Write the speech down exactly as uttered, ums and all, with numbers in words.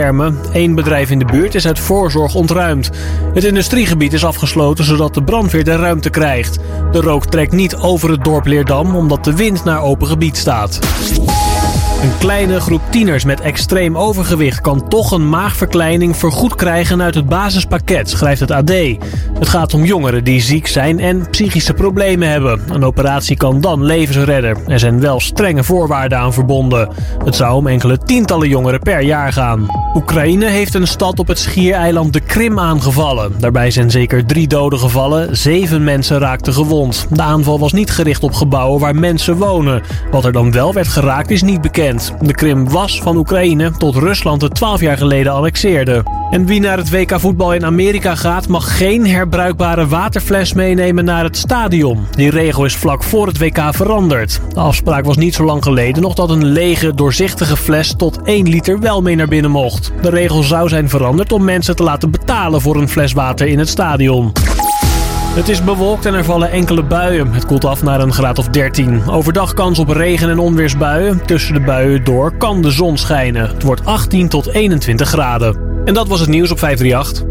Eén bedrijf in de buurt is uit voorzorg ontruimd. Het industriegebied is afgesloten zodat de brandweer de ruimte krijgt. De rook trekt niet over het dorp Leerdam omdat de wind naar open gebied staat. Een kleine groep tieners met extreem overgewicht kan toch een maagverkleining vergoed krijgen uit het basispakket, schrijft het A D. Het gaat om jongeren die ziek zijn en psychische problemen hebben. Een operatie kan dan levens redden. Er zijn wel strenge voorwaarden aan verbonden. Het zou om enkele tientallen jongeren per jaar gaan. Oekraïne heeft een stad op het schiereiland de Krim aangevallen. Daarbij zijn zeker drie doden gevallen, zeven mensen raakten gewond. De aanval was niet gericht op gebouwen waar mensen wonen. Wat er dan wel werd geraakt is niet bekend. De Krim was van Oekraïne tot Rusland het twaalf jaar geleden annexeerde. En wie naar het W K voetbal in Amerika gaat, mag geen herbruikbare waterfles meenemen naar het stadion. Die regel is vlak voor het W K veranderd. De afspraak was niet zo lang geleden nog dat een lege, doorzichtige fles tot één liter wel mee naar binnen mocht. De regel zou zijn veranderd om mensen te laten betalen voor een fles water in het stadion. Het is bewolkt en er vallen enkele buien. Het koelt af naar een graad of dertien. Overdag kans op regen- en onweersbuien. Tussen de buien door kan de zon schijnen. Het wordt achttien tot eenentwintig graden. En dat was het nieuws op vijf drie acht.